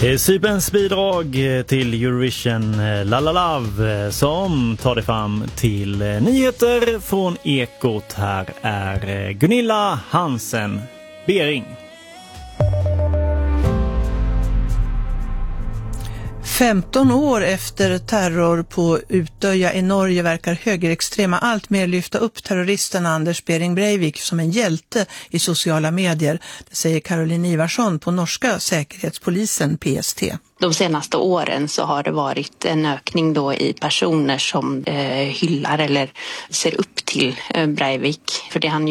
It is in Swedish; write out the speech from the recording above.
Cyperns bidrag till Eurovision La La Love som tar det fram till nyheter från Ekot. Här är Gunilla Hansen Bering. 15 år efter terror på Utöja i Norge verkar högerextrema allt mer lyfta upp terroristen Anders Behring Breivik som en hjälte i sociala medier. Det säger Caroline Ivarsson på norska säkerhetspolisen PST. De senaste åren så har det varit en ökning då i personer som hyllar eller ser upp till Breivik för det han